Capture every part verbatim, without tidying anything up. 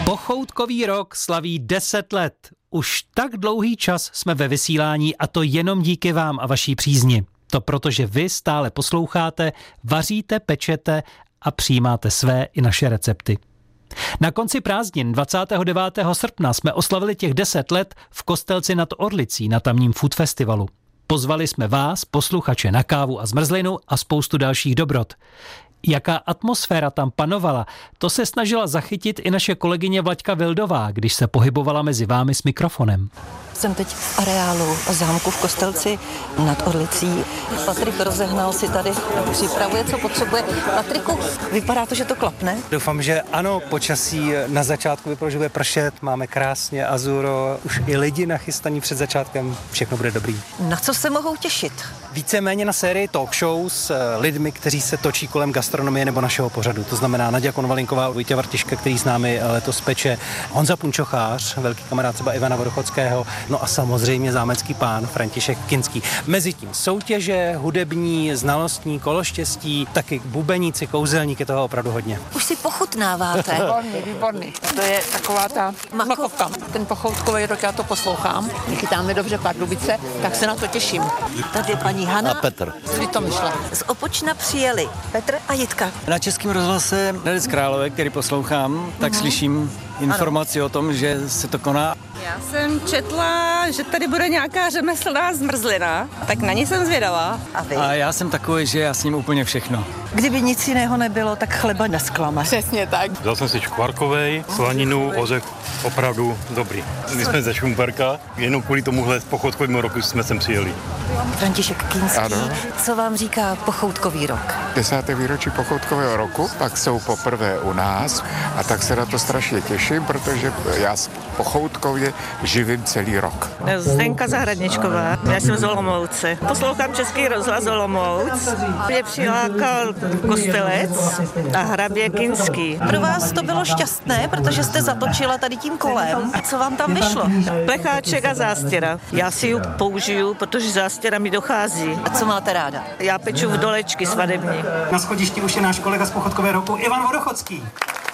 Pochoutkový rok slaví deset let. Už tak dlouhý čas jsme ve vysílání a to jenom díky vám a vaší přízni. To proto, že vy stále posloucháte, vaříte, pečete a přijímáte své i naše recepty. Na konci prázdnin dvacátého devátého srpna jsme oslavili těch deset let v Kostelci nad Orlicí na tamním food festivalu. Pozvali jsme vás, posluchače, na kávu a zmrzlinu a spoustu dalších dobrot. Jaká atmosféra tam panovala, to se snažila zachytit i naše kolegyně Vlaďka Vildová, když se pohybovala mezi vámi s mikrofonem. Jsem teď v areálu zámku v Kostelci nad Orlicí. Patrik rozehnal si tady, připravuje, co potřebuje. Patriku, vypadá to, že to klapne? Doufám, že ano, počasí na začátku vypadá, že bude pršet, máme krásně azuro, už i lidi nachystaní před začátkem, všechno bude dobrý. Na co se mohou těšit? Víceméně na sérii talk show s lidmi, kteří se točí kolem gastronomie nebo našeho pořadu. To znamená Naďa Konvalinková, Vojtěch Vartiška, který s námi letos peče, Honza Punčochář, velký kamarád třeba Ivana Vodochodského, no a samozřejmě zámecký pán František Kinský. Mezitím soutěže, hudební, znalostní, kološtěstí, taky bubeníci, kouzelníky, toho opravdu hodně. Už si pochutnáváte. Výborný, výborný. To je taková ta makovka. Ten pochoutkový rok, já to poslouchám. Chytáme dobře Pardubice, tak se na to těším. Tady paní Hana a Petr. Kdy to myšla? Z Opočna přijeli Petr a Jitka. Na Českém rozhlase Hradec Králové, který poslouchám, tak uh-huh. slyším informaci ano. o tom, že se to koná. Já jsem četla, že tady bude nějaká řemeslná zmrzlina, tak na ní jsem zvědavá. A vy? A já jsem takový, že já s ním úplně všechno. Kdyby nic jiného nebylo, tak chleba nesklame. Přesně tak. Dal jsem si škvarkovej, slaninu, ořech, opravdu dobrý. My jsme ze Šumperka, jenom kvůli tomuhle pochoutkovému roku jsme sem přijeli. František Kinský, ano. Co vám říká pochoutkový rok? Desáté výročí pochoutkového roku, pak jsou poprvé u nás a tak se na to strašně těším, protože já pochoutkově živím celý rok. Zdenka Zahradničková, já jsem z Olomouce. Poslouchám Český rozhlas Olomouc. Mě přilákal Kostelec a hrabě Kinský. Pro vás to bylo šťastné, protože jste zatočila tady tím kolem. A co vám tam vyšlo? Plecháček a zástěra. Já si ji použiju, protože zástěra mi dochází. A co máte ráda? Já peču v dolečky svadební. Na schodišti už je náš kolega z pochoutkového roku Ivan Vodochodský.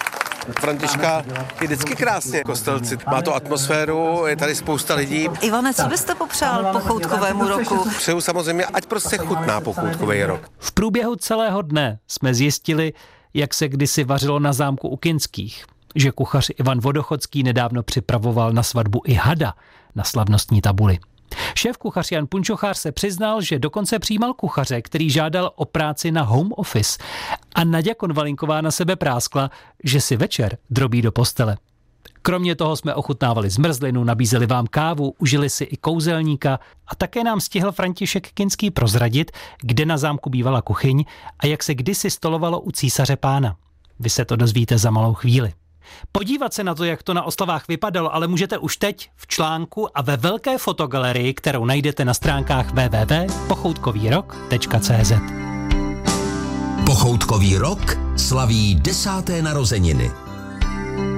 Františka je vždycky krásně v Kostelci. Má to atmosféru, je tady spousta lidí. Ivane, co byste popřál pochoutkovému roku? Přeju samozřejmě, ať prostě chutná pochoutkový rok. V průběhu celého dne jsme zjistili, jak se kdysi vařilo na zámku u Kinských. Že kuchař Ivan Vodochodský nedávno připravoval na svatbu i hada na slavnostní tabuli. Šéf kuchař Jan Punčochář se přiznal, že dokonce přijímal kuchaře, který žádal o práci na home office. A Naďa Konvalinková na sebe práskla, že si večer drobí do postele. Kromě toho jsme ochutnávali zmrzlinu, nabízeli vám kávu, užili si i kouzelníka a také nám stihl František Kinský prozradit, kde na zámku bývala kuchyň a jak se kdysi stolovalo u císaře pána. Vy se to dozvíte za malou chvíli. Podívat se na to, jak to na oslavách vypadalo, ale můžete už teď v článku a ve velké fotogalerii, kterou najdete na stránkách w w w tečka pochoutkový rok tečka c z. Pochoutkový rok slaví desáté narozeniny.